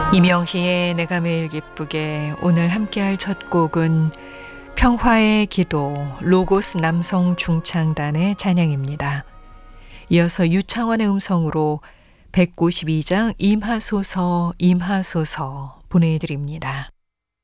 이명희의 내가 매일 기쁘게 오늘 함께할 첫 곡은 평화의 기도 로고스 남성 중창단의 찬양입니다. 이어서 유창원의 음성으로 192장 임하소서 임하소서 보내드립니다.